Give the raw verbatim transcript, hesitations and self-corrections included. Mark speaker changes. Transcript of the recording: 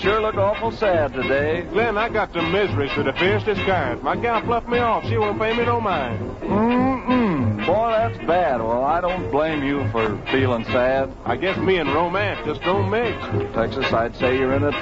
Speaker 1: sure look awful sad today.
Speaker 2: Glenn, I got the miseries to the fiercest kind. My gal fluffed me off. She won't pay me no mind.
Speaker 1: Mm-mm. Boy, that's bad. Well, I don't blame you for feeling sad.
Speaker 2: I guess me and romance just don't mix.
Speaker 1: Texas, I'd say you're in a